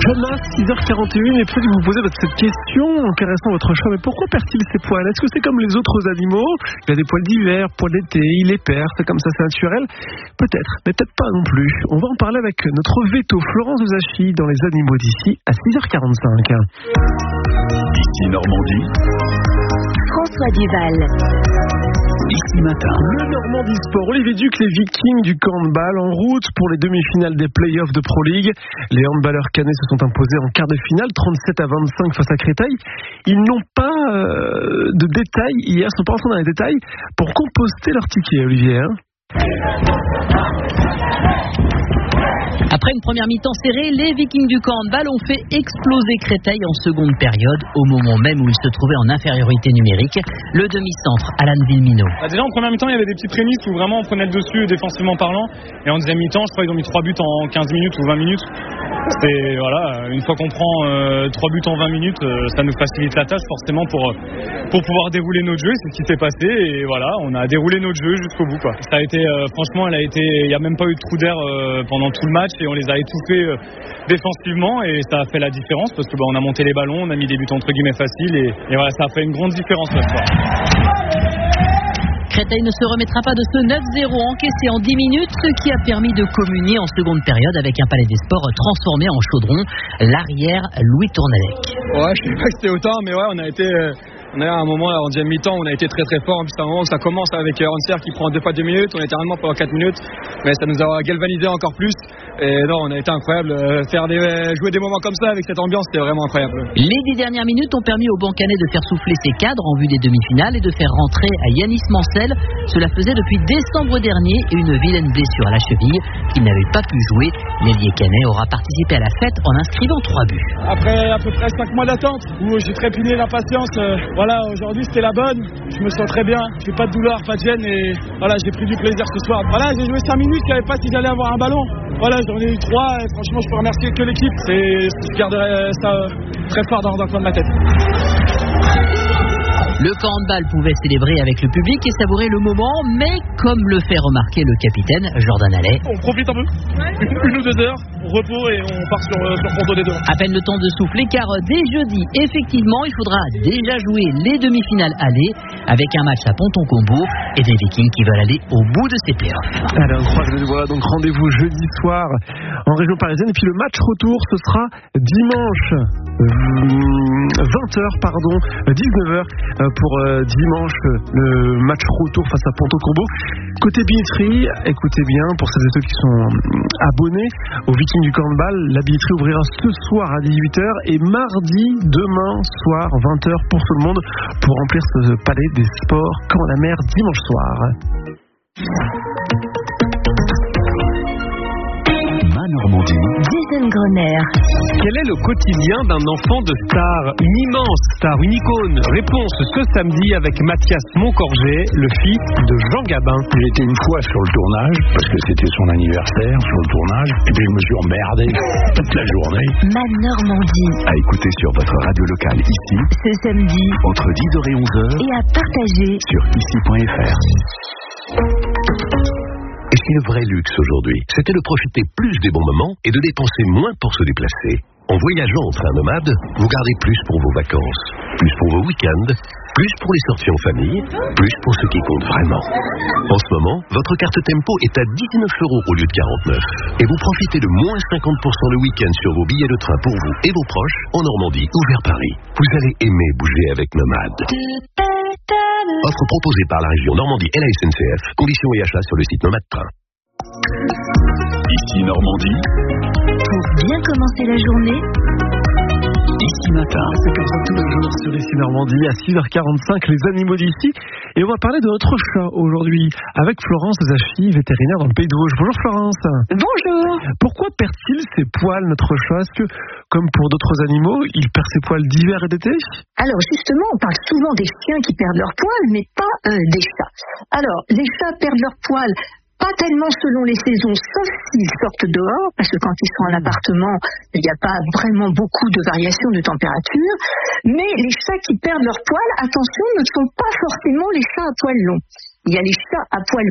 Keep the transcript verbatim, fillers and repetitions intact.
Jonas, six heures quarante et une, et peut-être que vous posez cette question en caressant votre chat, mais pourquoi perd-il ses poils? Est-ce que c'est comme les autres animaux? Il a des poils d'hiver, poils d'été, il les perd, c'est comme ça, c'est naturel? Peut-être, mais peut-être pas non plus. On va en parler avec notre veto Florence Zachi dans Les Animaux d'ici à six heures quarante-cinq. Ici Normandie, François Duval. Ici Matin. Le Normandie Sport, Olivier Duc, les Vikings du handball en route pour les demi-finales des play-offs de Pro League. Les handballeurs cannais se sont imposés en quart de finale, trente-sept à vingt-cinq face à Créteil. Ils n'ont pas euh, de détails hier, ils ne sont pas entrés dans les détails pour composter leur ticket, Olivier. Hein. Après une première mi-temps serrée, les Vikings du handball ont fait exploser Créteil en seconde période, au moment même où ils se trouvaient en infériorité numérique. Le demi-centre, Alan Villemino. Bah déjà en première mi-temps, il y avait des petits prémices où vraiment on prenait le dessus défensivement parlant. Et en deuxième mi-temps, je crois qu'ils ont mis trois buts en quinze minutes ou vingt minutes. C'est, voilà, une fois qu'on prend euh, trois buts en vingt minutes, euh, ça nous facilite la tâche forcément pour, pour pouvoir dérouler notre jeu. C'est ce qui s'est passé et voilà, on a déroulé notre jeu jusqu'au bout, quoi. Ça a été, euh, franchement, elle a été, il n'y a même pas eu de trou d'air euh, pendant tout le match et on les a étouffés euh, défensivement et ça a fait la différence parce que bah, on a monté les ballons, on a mis des buts entre guillemets faciles et, et voilà, ça a fait une grande différence ce soir. Créteil ne se remettra pas de ce neuf zéro encaissé en dix minutes, ce qui a permis de communier en seconde période avec un palais des sports transformé en chaudron, l'arrière Louis Tournalec. Ouais, je sais pas que c'était autant, mais ouais, on a été... Euh... On a à un moment, en deuxième mi-temps, on a été très très fort. En plus, à un moment, ça commence avec Rancer qui prend deux fois deux minutes. On était vraiment pendant quatre minutes, mais ça nous a galvanisé encore plus. Et non, on a été incroyable. Faire des, jouer des moments comme ça avec cette ambiance, c'était vraiment incroyable. Les dix dernières minutes ont permis aux Bancanais de faire souffler ses cadres en vue des demi-finales et de faire rentrer à Yanis Mancel. Cela faisait depuis décembre dernier une vilaine blessure à la cheville qu'il n'avait pas pu jouer. L'ailier canet aura participé à la fête en inscrivant trois buts. Après à peu près cinq mois d'attente, où j'ai trépiné l'impatience. Euh... Voilà, aujourd'hui c'était la bonne, je me sens très bien, j'ai pas de douleur, pas de gêne et voilà, j'ai pris du plaisir ce soir. Voilà, j'ai joué cinq minutes, je savais pas si j'allais avoir un ballon. Voilà, j'en ai eu trois et franchement je peux remercier que l'équipe. C'est, je garderai ça très fort dans, dans le coin de ma tête. Le handball pouvait célébrer avec le public et savourer le moment, mais comme le fait remarquer le capitaine Jordan Allais. On profite un peu, une, une ou deux heures, on repos et on part sur, sur Ponto des deux. À peine le temps de souffler car dès jeudi, effectivement, il faudra déjà jouer les demi-finales aller avec un match à Ponton-Combourg et des Vikings qui veulent aller au bout de ces playoffs. Alors, on croise les doigts, donc rendez-vous jeudi soir en région parisienne et puis le match retour, ce sera dimanche vingt heures, pardon, dix-neuf heures pour euh, dimanche, le match retour face à Ponto-Combourg. Côté billetterie, écoutez bien, pour celles et ceux qui sont abonnés au Vikings du handball, la billetterie ouvrira ce soir à dix-huit heures et mardi, demain soir, vingt heures pour tout le monde, pour remplir ce palais des sports Camp la Mer dimanche soir. Normandie. Jason Grenier. Quel est le quotidien d'un enfant de star? Une immense star, une icône. Réponse ce samedi avec Mathias Moncorgé, le fils de Jean Gabin. J'étais une fois sur le tournage, parce que c'était son anniversaire, sur le tournage, et puis je me suis emmerdé toute la journée. Ma Normandie. À écouter sur votre radio locale ici, ce samedi, entre dix heures et onze heures, et à partager sur ici point f r. Et si le vrai luxe aujourd'hui, c'était de profiter plus des bons moments et de dépenser moins pour se déplacer? En voyageant en train nomade, vous gardez plus pour vos vacances, plus pour vos week-ends, plus pour les sorties en famille, plus pour ce qui compte vraiment. En ce moment, votre carte Tempo est à dix-neuf euros au lieu de quarante-neuf. Et vous profitez de moins cinquante pour cent le week-end sur vos billets de train pour vous et vos proches en Normandie ou vers Paris. Vous allez aimer bouger avec Nomade. Offre proposée par la région Normandie et la S N C F. Conditions et achats sur le site Nomade Train. Ici Normandie. Pour bien commencer la journée, Ici Matin. C'est comme ça tous les jours sur Ici Normandie à six heures quarante-cinq, les animaux d'ici. Et on va parler de notre chat aujourd'hui avec Florence Zachi, vétérinaire dans le Pays de Vosges. Bonjour Florence. Bonjour. Pourquoi perd-il ses poils, notre chat? Est-ce que, comme pour d'autres animaux, il perd ses poils d'hiver et d'été? Alors justement, on parle souvent des chiens qui perdent leurs poils, mais pas euh, des chats. Alors, les chats perdent leurs poils pas tellement selon les saisons, sauf s'ils sortent dehors, parce que quand ils sont en appartement, il n'y a pas vraiment beaucoup de variations de température. Mais les chats qui perdent leurs poils, attention, ne sont pas forcément les chats à poils longs. Il y a les chats à poils